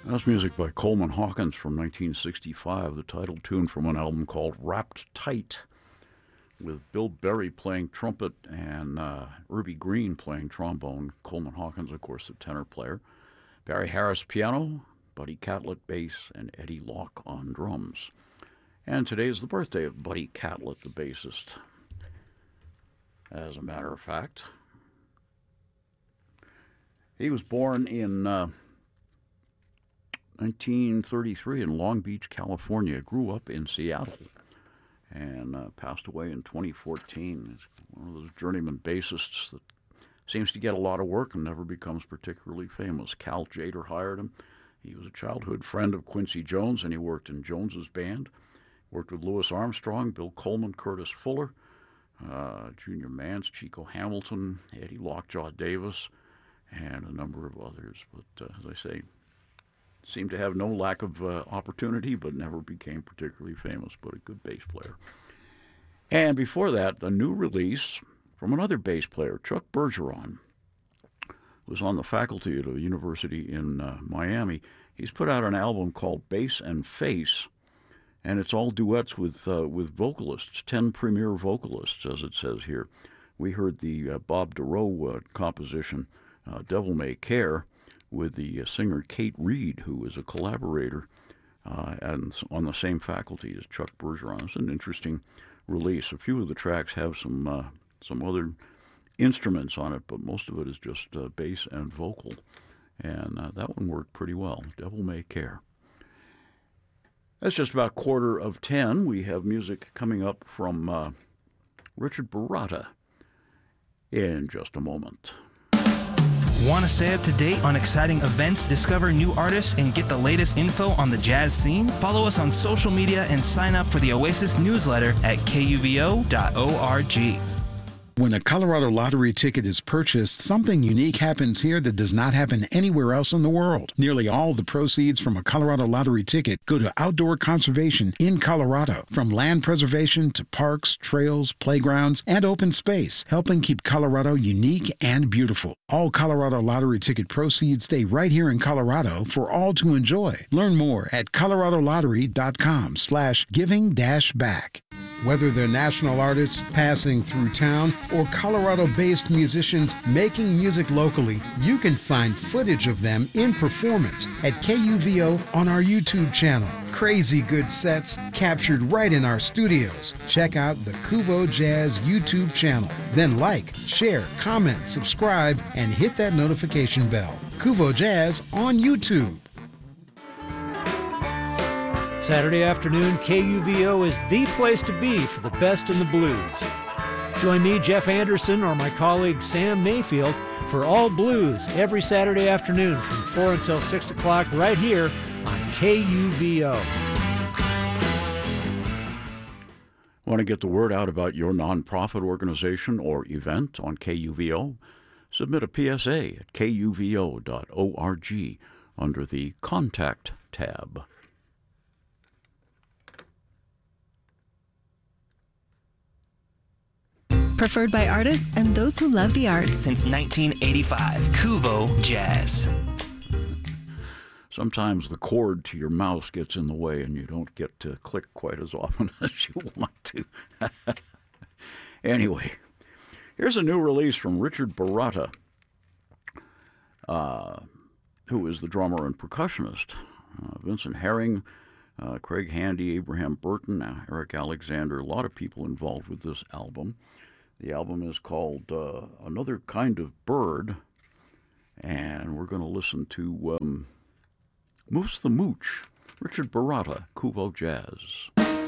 That's music by Coleman Hawkins from 1965, the title tune from an album called Wrapped Tight, with Bill Berry playing trumpet and Irby Green playing trombone. Coleman Hawkins, of course, the tenor player. Barry Harris piano, Buddy Catlett bass, and Eddie Locke on drums. And today is the birthday of Buddy Catlett, the bassist. As a matter of fact, he was born in 1933 in Long Beach, California. Grew up in Seattle and passed away in 2014. He's one of those journeyman bassists that seems to get a lot of work and never becomes particularly famous. Cal Tjader hired him. He was a childhood friend of Quincy Jones, and he worked in Jones's band. Worked with Louis Armstrong, Bill Coleman, Curtis Fuller, Junior Mance, Chico Hamilton, Eddie Lockjaw Davis, and a number of others. But as I say, seemed to have no lack of opportunity, but never became particularly famous, but a good bass player. And before that, a new release from another bass player, Chuck Bergeron, was on the faculty at a university in Miami. He's put out an album called Bass and Face, and it's all duets with vocalists, 10 premier vocalists, as it says here. We heard the Bob Dorough composition, Devil May Care, with the singer Kate Reed, who is a collaborator and on the same faculty as Chuck Bergeron. It's an interesting release. A few of the tracks have some other instruments on it, but most of it is just bass and vocal. And that one worked pretty well, Devil May Care. That's just about 9:45. We have music coming up from Richard Baratta in just a moment. Want to stay up to date on exciting events, discover new artists, and get the latest info on the jazz scene? Follow us on social media and sign up for the Oasis newsletter at kuvo.org. When a Colorado Lottery ticket is purchased, something unique happens here that does not happen anywhere else in the world. Nearly all the proceeds from a Colorado Lottery ticket go to outdoor conservation in Colorado, from land preservation to parks, trails, playgrounds, and open space, helping keep Colorado unique and beautiful. All Colorado Lottery ticket proceeds stay right here in Colorado for all to enjoy. Learn more at coloradolottery.com/giving-back. Whether they're national artists passing through town or Colorado-based musicians making music locally, you can find footage of them in performance at KUVO on our YouTube channel. Crazy good sets captured right in our studios. Check out the Kuvo Jazz YouTube channel. Then like, share, comment, subscribe, and hit that notification bell. Kuvo Jazz on YouTube. Saturday afternoon, KUVO is the place to be for the best in the blues. Join me, Jeff Anderson, or my colleague Sam Mayfield for All Blues every Saturday afternoon from 4 until 6 o'clock right here on KUVO. Want to get the word out about your nonprofit organization or event on KUVO? Submit a PSA at kuvo.org under the Contact tab. Preferred by artists and those who love the arts. Since 1985, Kuvo Jazz. Sometimes the cord to your mouse gets in the way and you don't get to click quite as often as you want to. Anyway, here's a new release from Richard Baratta, who is the drummer and percussionist. Vincent Herring, Craig Handy, Abraham Burton, Eric Alexander, a lot of people involved with this album. The album is called Another Kind of Bird, and we're going to listen to Moose the Mooch, Richard Baratta, Kuvo Jazz.